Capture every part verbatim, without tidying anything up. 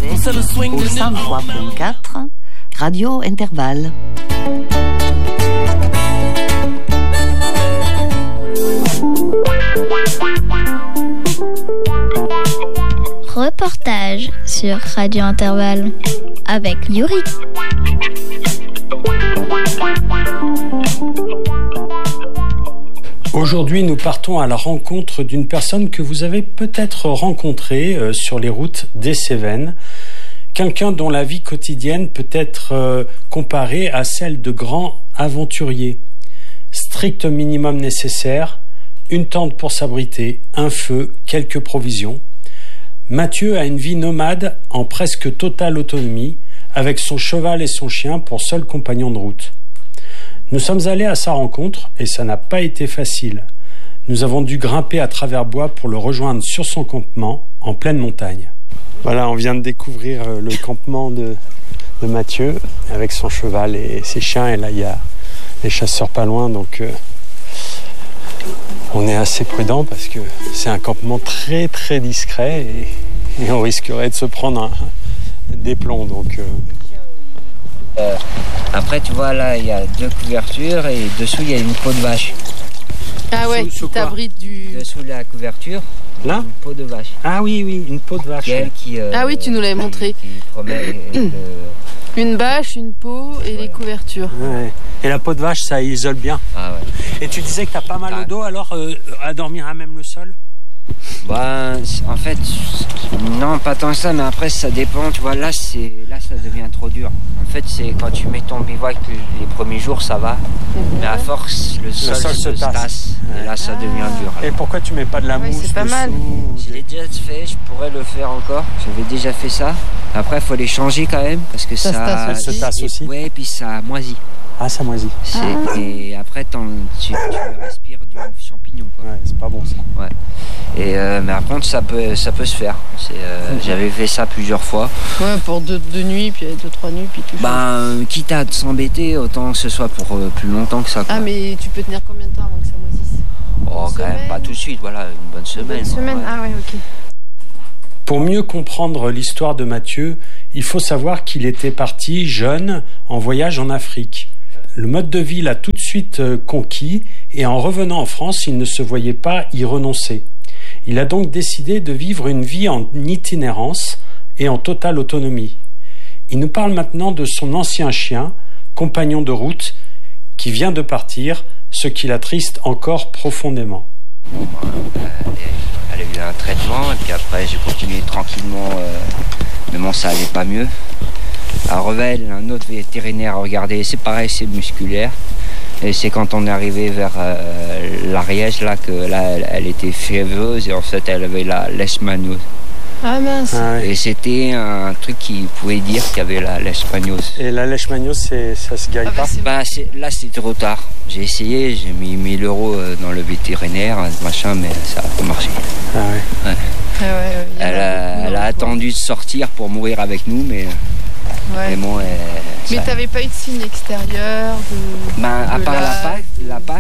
au cent trois virgule quatre, Radio Intervalle. Reportage sur Radio Intervalle avec Yuri. Aujourd'hui, nous partons à la rencontre d'une personne que vous avez peut-être rencontrée euh, sur les routes des Cévennes. Quelqu'un dont la vie quotidienne peut être euh, comparée à celle de grands aventuriers. Strict minimum nécessaire, une tente pour s'abriter, un feu, quelques provisions. Mathieu a une vie nomade en presque totale autonomie, avec son cheval et son chien pour seuls compagnons de route. Nous sommes allés à sa rencontre et ça n'a pas été facile. Nous avons dû grimper à travers bois pour le rejoindre sur son campement en pleine montagne. Voilà, on vient de découvrir le campement de, de Mathieu avec son cheval et ses chiens. Et là, il y a les chasseurs pas loin, donc euh, on est assez prudent parce que c'est un campement très très discret et, et on risquerait de se prendre un, des plombs. Donc, euh, Euh, après, tu vois, là, il y a deux couvertures et dessous, il y a une peau de vache. Ah ouais, Sous- sous qui quoi t'abrite du... Dessous la couverture, là une peau de vache. Ah oui, oui, une peau de vache. Qui, elle, qui, euh, Ah oui, tu nous l'avais qui- montré. Qui promet le- Une bâche, une peau et Voilà. les couvertures. Ouais. Et la peau de vache, ça isole bien. Ah ouais. Et tu disais que t'as pas mal au dos, alors euh, à dormir à même le sol? Bah, c'est- en fait, non, pas tant que ça, mais après, ça dépend. Tu vois, là, c'est, là, ça devient trop dur. En fait, c'est quand tu mets ton bivouac les premiers jours, ça va. Mais à force, le sol, sol se se tasse. tasse. Et là, ça devient dur. Et pourquoi tu mets pas de la Ouais, mousse c'est pas dessous mal. ou Je des- l'ai déjà fait, je pourrais le faire encore. J'avais déjà fait ça. Après, il faut les changer quand même parce que Ça ça, se tasse Elle se aussi. tasse aussi. Ouais, et puis ça moisit. Ah, ça moisit. C'est- Et après, t'en- tu, tu respires du champignon, quoi. Ouais, c'est pas bon ça. Et euh, mais par contre, ça peut, ça peut se faire. C'est, euh, Mhm. J'avais fait ça plusieurs fois. Ouais, pour deux, deux nuits, puis deux, trois nuits, puis tu changes. Ben, euh, quitte à s'embêter, autant que ce soit pour euh, plus longtemps que ça, quoi. Ah, mais tu peux tenir combien de temps avant que ça moisisse? Oh, une quand même, semaine. pas tout de suite, voilà, une bonne semaine. Une semaine, ouais. ah ouais, ok. Pour mieux comprendre l'histoire de Mathieu, il faut savoir qu'il était parti jeune en voyage en Afrique. Le mode de vie l'a tout de suite euh, conquis et en revenant en France, il ne se voyait pas y renoncer. Il a donc décidé de vivre une vie en itinérance et en totale autonomie. Il nous parle maintenant de son ancien chien, compagnon de route, qui vient de partir, ce qui l'attriste encore profondément. Elle a eu un traitement, et puis après, j'ai continué tranquillement, euh, mais bon, ça allait pas mieux. À Revel, un autre vétérinaire a regardé, c'est pareil, c'est musculaire. Et c'est quand on est arrivé vers euh, l'Ariège, là, que là, elle, elle était fiévreuse et en fait, elle avait la leishmaniose. Ah mince. Ah ouais. Et c'était un truc qui pouvait dire qu'il y avait la leishmaniose. Et la leishmaniose, c'est, ça se guérit Ah bah, pas c'est- Bah, c'est, là, c'était trop tard. J'ai essayé, j'ai mis mille euros euh, dans le vétérinaire, machin, mais ça n'a pas marché. Ah ouais. Ah ouais, ouais, il y en Elle a a, beaucoup, elle a hein, attendu de sortir pour mourir avec nous, mais, Ouais. mais bon, elle, Mais ça- t'avais pas eu de signe extérieur, de... Ben, à de part la la- patte, la patte,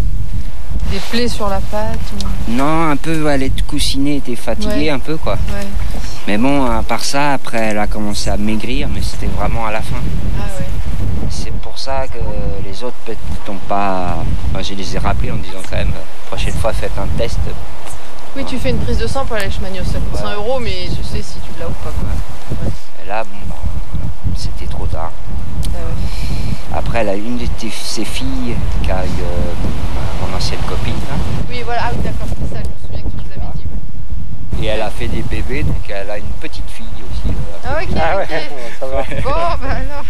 des plaies sur la patte ou... non, un peu, elle était coussinée, était fatiguée Ouais. un peu, quoi. Ouais. Mais bon, à part ça, après, elle a commencé à maigrir, mais c'était vraiment à la fin. Ah ouais. C'est pour ça que les autres peut-être n'ont pas... Enfin, je les ai rappelés en disant quand même, prochaine fois, faites un test. Oui, tu fais une prise de sang pour la leishmaniose, ça coûte Ouais. cent euros, mais tu sais si tu l'as ou pas. Quoi. Ouais. Et là, bon, ben, c'était trop tard. Ah ouais. Après, elle a une de tes- ses filles qui a eu euh, mon ancienne copine, là. Oui, voilà, ah oui, d'accord, c'est ça, je me souviens que tu nous avais dit. Ouais. Et elle a fait des bébés, donc elle a une petite fille aussi. euh, Ah ok, Ah ouais, ok. ça va. Bon, bah alors.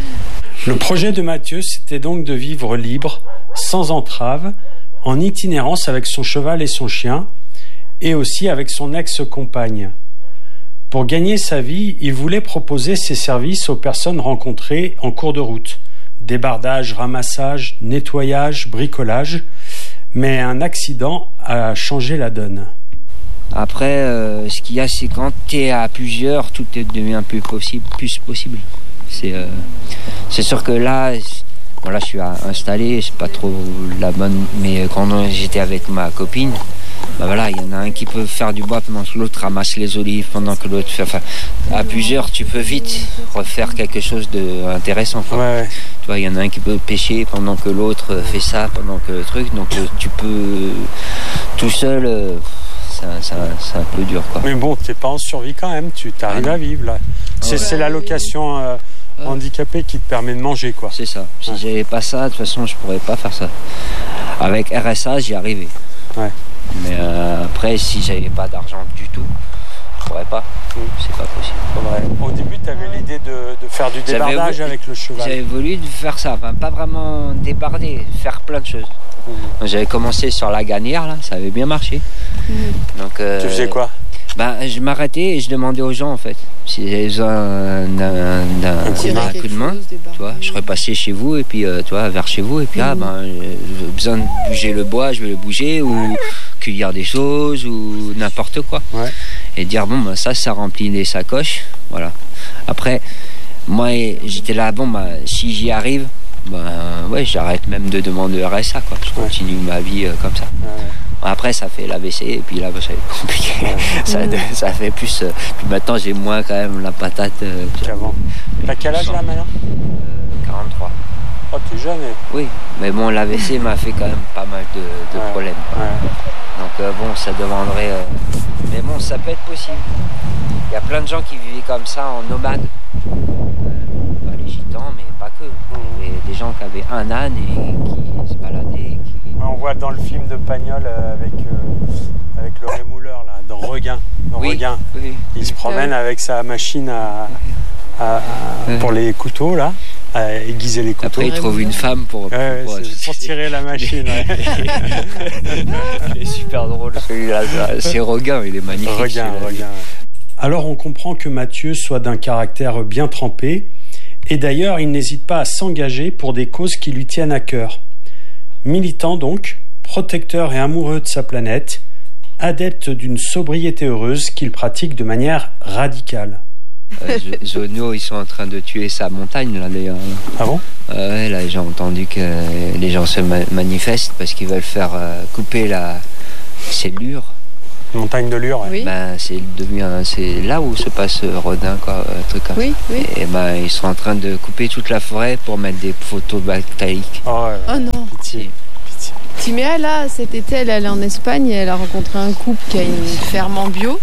Le projet de Mathieu, c'était donc de vivre libre, sans entrave, en itinérance avec son cheval et son chien, et aussi avec son ex-compagne. Pour gagner sa vie, il voulait proposer ses services aux personnes rencontrées en cours de route. Débardage, ramassage, nettoyage, bricolage. Mais un accident a changé la donne. Après, euh, ce qu'il y a, c'est quand tu es à plusieurs, tout est devenu un peu possible, plus possible. C'est, euh, c'est sûr que là, bon, là, je suis installé, c'est pas trop la bonne. Mais quand j'étais avec ma copine, bah voilà, il y en a un qui peut faire du bois pendant que l'autre ramasse les olives, pendant que l'autre fait. Enfin, à plusieurs, tu peux vite refaire quelque chose d'intéressant. Ouais, ouais. Tu vois, il y en a un qui peut pêcher pendant que l'autre fait ça, pendant que le truc. Donc euh, tu peux tout seul. Euh, C'est un, c'est, un, c'est un peu dur, quoi. Mais bon, t'es pas en survie quand même, tu t'arrives ah, à vivre là. C'est, ouais. c'est l'allocation euh, ouais. handicapée qui te permet de manger, quoi. C'est ça. Si ouais. j'avais pas ça, de toute façon, je pourrais pas faire ça. Avec R S A, j'y arrivais. Ouais. Mais euh, après, si j'avais pas d'argent du tout, je pourrais pas. Mmh. C'est pas possible. Ouais. Au début, tu avais l'idée de, de faire du débardage voulu, avec le cheval. J'avais voulu faire ça, enfin, pas vraiment débarder, faire plein de choses. Mmh. J'avais commencé sur la gagnère, là, ça avait bien marché. Mmh. Donc, euh, tu faisais quoi? Ben, je m'arrêtais et je demandais aux gens, en fait, s'ils avaient besoin d'un, d'un, d'un coup de main, tu vois, je repassais chez vous et puis, euh, tu vois, vers chez vous et puis, mmh. ah ben, j'ai besoin de bouger le bois, je vais le bouger ou ouais. cueillir des choses ou n'importe quoi. Ouais. Et dire, bon, ben, ça, ça remplit les sacoches, voilà. Après, moi, j'étais là, bon, ben, si j'y arrive, ben, ouais, j'arrête même de demander R S A, quoi. Je continue ouais. ma vie euh, comme ça. Ouais. Après, ça fait l'A V C et puis là, bah, c'est compliqué. Ouais. ça, ça fait plus. Euh, puis maintenant, j'ai moins quand même la patate. Euh, qu'avant. T'as quel âge là maintenant? euh, quarante-trois. Oh, t'es jeune. Et... Oui, mais bon, l'A V C m'a fait quand même pas mal de, de ouais. problèmes. Ouais. Donc euh, bon, ça demanderait. Euh... Mais bon, ça peut être possible. Il y a plein de gens qui vivaient comme ça en nomade. Euh, pas les gitans, mais pas que. Mmh. Et des gens qui avaient un âne et qui se baladaient. Qui... On voit dans le film de Pagnol euh, avec, euh, avec le rémouleur, là, dans Regain. Dans oui, Regain. Oui. Il se promène avec sa machine à, à, à, oui. pour les couteaux, là, à aiguiser les couteaux. Après, il trouve une femme pour, pour, ouais, pour, pour, pour tirer la machine. Ouais. Il est super drôle, celui-là. C'est Regain, il est magnifique. Regain, Regain. Alors, on comprend que Mathieu soit d'un caractère bien trempé. Et d'ailleurs, il n'hésite pas à s'engager pour des causes qui lui tiennent à cœur. Militant donc, protecteur et amoureux de sa planète, adepte d'une sobriété heureuse qu'il pratique de manière radicale. Euh, Zonio, ils sont en train de tuer sa montagne là d'ailleurs. Ah bon? euh, ouais, là j'ai entendu que les gens se ma- manifestent parce qu'ils veulent faire euh, couper la c'est Lure. Montagne de Lure. Ouais. Oui. Ben c'est devenu un, c'est là où se passe Rodin quoi, un truc comme oui, ça. Oui. Et ben ils sont en train de couper toute la forêt pour mettre des photovoltaïques. Oh, ouais, oh non. Pitié. Pitié. Timéa là cet été elle est allée en Espagne et elle a rencontré un couple qui a une ferme en bio.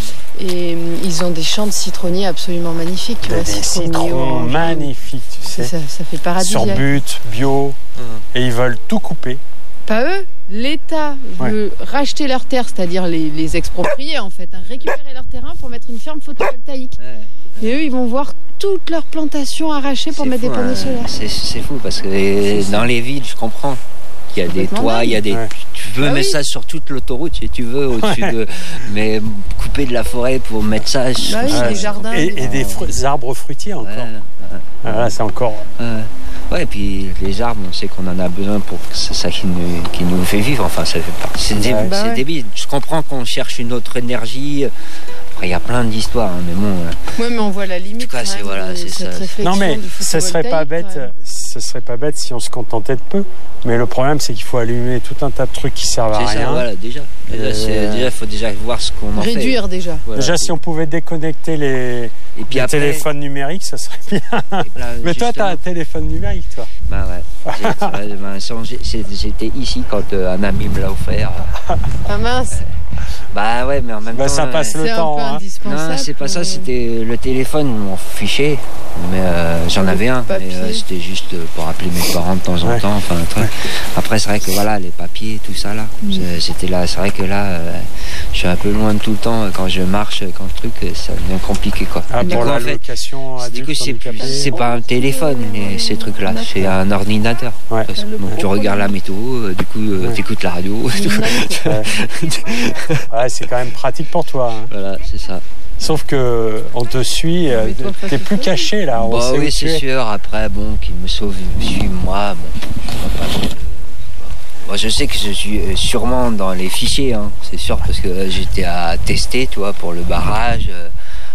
Et ils ont des champs de citronniers absolument magnifiques. Tu des vois, des citrons magnifiques, tu sais. Ça, ça fait paradisiaque. Sur but, bio. Mmh. Et ils veulent tout couper. Pas eux. L'État veut ouais. racheter leurs terres, c'est-à-dire les, les exproprier en fait, hein, récupérer leur terrain pour mettre une ferme photovoltaïque. Ouais. Et eux, ils vont voir toutes leurs plantations arrachées pour c'est mettre fou, des panneaux hein. solaires. C'est, c'est fou parce que c'est dans ça. Les villes, je comprends. Il y a des toits, il y a des. Ouais. Tu peux bah mettre oui. ça sur toute l'autoroute si tu veux, au-dessus ouais. de. Mais couper de la forêt pour mettre ça. Bah oui, ouais. des jardins. Et, et des, fru- des arbres fruitiers encore. Ouais, ouais. Ah, là, c'est encore. Ouais. Ouais, et puis les arbres, on sait qu'on en a besoin pour que c'est ça qui nous, qui nous fait vivre. Enfin, ça fait partie. C'est, dé- bah c'est ouais. débile. Je comprends qu'on cherche une autre énergie. Après, il y a plein d'histoires, hein, mais bon. Oui, mais on voit la limite. En tout cas, c'est, voilà, c'est ça. Non, mais ce serait pas bête. Ce serait pas bête si on se contentait de peu. Mais le problème, c'est qu'il faut allumer tout un tas de trucs qui servent c'est à ça, rien. Déjà, déjà. Déjà, c'est, déjà, il faut déjà voir ce qu'on en Réduire, fait. Réduire déjà. Voilà, déjà, si on pouvait déconnecter les, et puis les après, téléphones numériques, ça serait bien. Là, mais toi, t'as un téléphone numérique, toi. Bah ouais. J'ai, bah, j'étais ici quand euh, un ami me l'a offert. Ah mince. Bah ouais, mais en même bah, temps. Ça passe euh, le temps. Hein. Non, c'est pas ça, c'était le téléphone, ils m'ont fiché. Mais euh, j'en avais un. Mais, euh, c'était juste pour appeler mes parents de temps en ouais. temps. Enfin, un truc. Ouais. Après, c'est vrai que voilà, les papiers, tout ça là. Mmh. C'était là, c'est vrai que là, euh, je suis un peu loin de tout le temps. Quand je marche, quand le truc, ça devient compliqué quoi. Ah, pour la location adulte, du coup, c'est, plus, c'est pas un téléphone, mais ces trucs-là, c'est un ordinateur. Ouais. Donc, tu regardes la météo, euh, du coup, euh, ouais. t'écoutes la radio. ouais. Ouais, c'est quand même pratique pour toi. Hein. Voilà, c'est ça. Sauf que on te suit, euh, t'es plus caché là. On bah sait oui, c'est es. sûr. Après, bon, qu'il me sauve, suis moi. Bon, pas trop de... bon, je sais que je suis sûrement dans les fichiers, hein, c'est sûr, parce que j'étais à tester, tu vois, pour le barrage.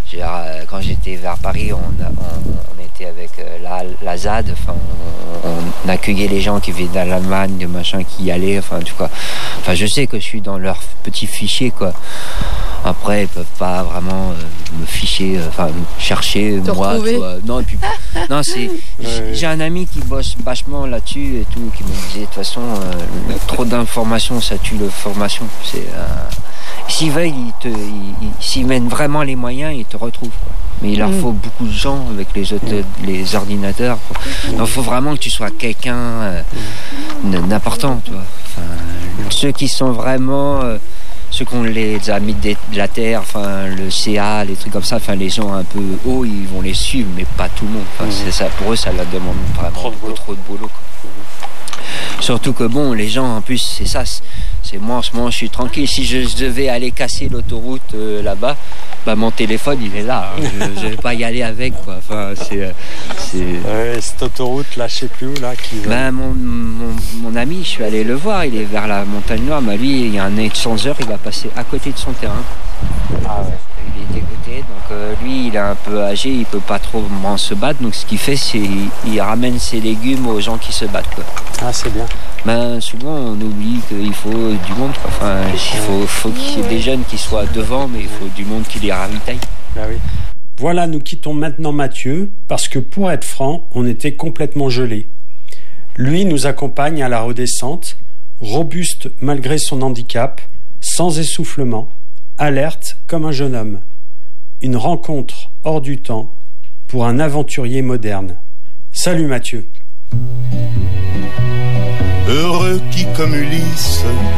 Euh, quand j'étais vers Paris, on, a, on, on était avec euh, la, la Z A D, enfin, on, on accueillait les gens qui venaient d'Allemagne, de machin, qui y allaient, enfin, du coup. Enfin, je sais que je suis dans leur petit fichier, quoi. Après, ils peuvent pas vraiment euh, me ficher, euh, enfin, chercher, te moi, tu vois. Non, et puis, non, c'est, j'ai un ami qui bosse vachement là-dessus et tout, qui me disait, de toute façon, euh, trop d'informations, ça tue la formation. C'est, euh, s'ils veulent, ils te, ils, ils, s'ils mettent vraiment les moyens, ils te retrouvent, quoi. Mais il leur faut beaucoup de gens avec les, autres, les ordinateurs. Il faut vraiment que tu sois quelqu'un euh, d'important, tu vois. Enfin, ceux qui sont vraiment, euh, ceux qui ont les amis de la terre, enfin le C A, les trucs comme ça, enfin les gens un peu hauts, ils vont les suivre, mais pas tout le monde. Enfin, c'est ça, pour eux, ça leur demande vraiment trop de boulot. Trop de boulot, quoi. Surtout que bon, les gens, en plus, c'est ça. C'est moi en ce moment, je suis tranquille. Si je, je devais aller casser l'autoroute euh, là-bas, bah mon téléphone il est là. Hein. Je, je vais pas y aller avec, quoi. Enfin, c'est, c'est... Ouais, cette autoroute là, je sais plus où là. Qui... Bah mon, mon, mon ami, je suis allé le voir. Il est vers la montagne noire. Bah lui, il y a un échangeur, il va passer à côté de son terrain. Ah ouais. Il est dégoûté, donc euh, lui, il est un peu âgé, il peut pas trop se battre. Donc ce qu'il fait, c'est il, il ramène ses légumes aux gens qui se battent, quoi. Ah, c'est bien. Ben, souvent, on oublie qu'il faut du monde, quoi. Enfin, il faut, faut qu'il y ait des jeunes qui soient devant, mais il faut du monde qui les ravitaille. Ah oui. Voilà, nous quittons maintenant Mathieu, parce que pour être franc, on était complètement gelés. Lui nous accompagne à la redescente, robuste malgré son handicap, sans essoufflement, alerte comme un jeune homme. Une rencontre hors du temps pour un aventurier moderne. Salut Mathieu. Heureux qui, comme Ulysse,